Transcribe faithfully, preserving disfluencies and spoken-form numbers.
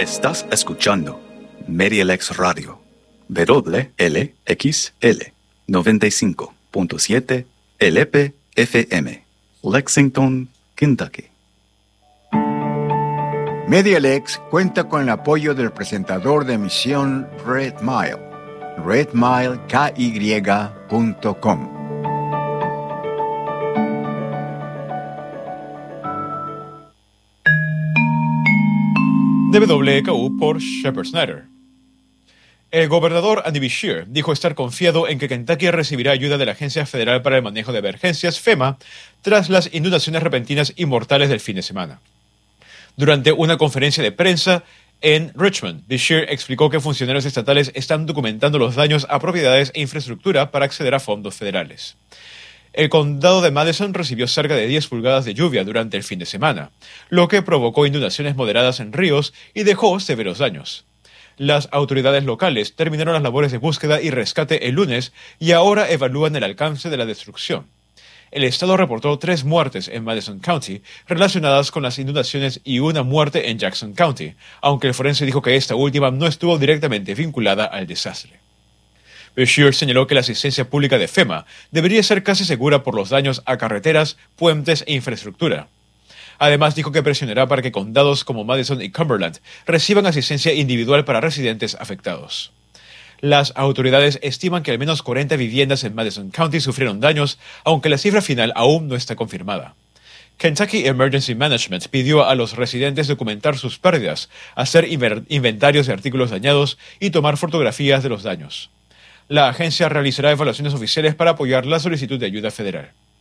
Estás escuchando MediaLex Radio, W L X L noventa y cinco punto siete L P F M, Lexington, Kentucky. MediaLex cuenta con el apoyo del presentador de emisión Red Mile, red mile ky punto com. W K U por Shepard Snyder. El gobernador Andy Beshear dijo estar confiado en que Kentucky recibirá ayuda de la Agencia Federal para el Manejo de Emergencias, FEMA, tras las inundaciones repentinas y mortales del fin de semana. Durante una conferencia de prensa en Richmond, Beshear explicó que funcionarios estatales están documentando los daños a propiedades e infraestructura para acceder a fondos federales. El condado de Madison recibió cerca de diez pulgadas de lluvia durante el fin de semana, lo que provocó inundaciones moderadas en ríos y dejó severos daños. Las autoridades locales terminaron las labores de búsqueda y rescate el lunes y ahora evalúan el alcance de la destrucción. El estado reportó tres muertes en Madison County relacionadas con las inundaciones y una muerte en Jackson County, aunque el forense dijo que esta última no estuvo directamente vinculada al desastre. Beshear señaló que la asistencia pública de FEMA debería ser casi segura por los daños a carreteras, puentes e infraestructura. Además, dijo que presionará para que condados como Madison y Cumberland reciban asistencia individual para residentes afectados. Las autoridades estiman que al menos cuarenta viviendas en Madison County sufrieron daños, aunque la cifra final aún no está confirmada. Kentucky Emergency Management pidió a los residentes documentar sus pérdidas, hacer inventarios de artículos dañados y tomar fotografías de los daños. La agencia realizará evaluaciones oficiales para apoyar la solicitud de ayuda federal.